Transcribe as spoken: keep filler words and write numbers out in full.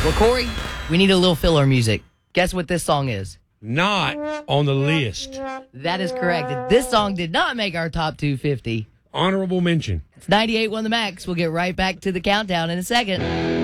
Well, Corey, we need a little filler music. Guess what this song is? Not on the list. That is correct. This song did not make our top two fifty. Honorable mention. It's ninety-eight one The Max. We'll get right back to the countdown in a second.